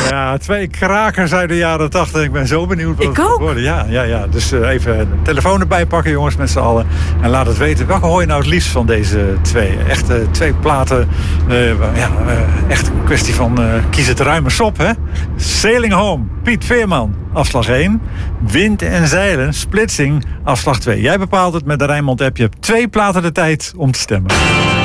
Ja, 2 krakers uit de jaren 80. Ik ben zo benieuwd wat het gaat worden. Ja. Dus even de telefoon erbij pakken, jongens, met z'n allen. En laat het weten. Welke hoor je nou het liefst van deze 2? Echt 2 platen. Echt een kwestie van kies het ruime sop, hè? Sailing Home, Piet Veerman, afslag 1. Wind en zeilen, Splitsing, afslag 2. Jij bepaalt het met de Rijnmond app. Je hebt 2 platen de tijd om te stemmen.